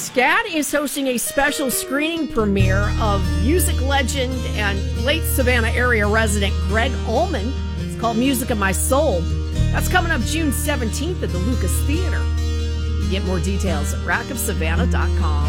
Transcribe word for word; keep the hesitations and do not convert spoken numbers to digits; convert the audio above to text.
SCAD is hosting a special screening premiere of music legend and late Savannah area resident Greg Allman. It's called Music of My Soul. That's coming up June seventeenth at the Lucas Theater. Get more details at rack of savannah dot com.